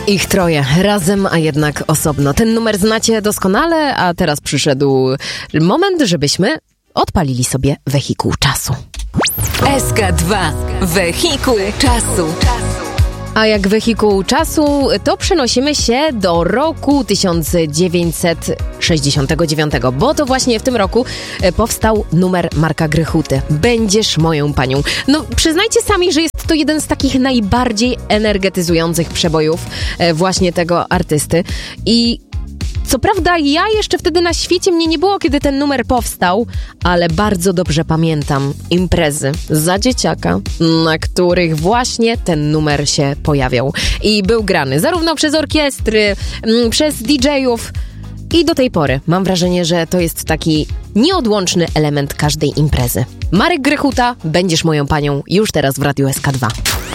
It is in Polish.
Ich troje, razem, a jednak osobno. Ten numer znacie doskonale, a teraz przyszedł moment, żebyśmy odpalili sobie wehikuł czasu. SK2. Wehikuł czasu. A jak wehikuł czasu, to przenosimy się do roku 1969, bo to właśnie w tym roku powstał numer Marka Grechuty. Będziesz moją panią. No, przyznajcie sami, że jest to jeden z takich najbardziej energetyzujących przebojów właśnie tego artysty. I co prawda ja jeszcze wtedy na świecie mnie nie było, kiedy ten numer powstał, ale bardzo dobrze pamiętam imprezy za dzieciaka, na których właśnie ten numer się pojawiał. I był grany zarówno przez orkiestry, przez DJ-ów i do tej pory mam wrażenie, że to jest taki nieodłączny element każdej imprezy. Marek Grechuta, Będziesz moją panią, już teraz w Radiu SK2.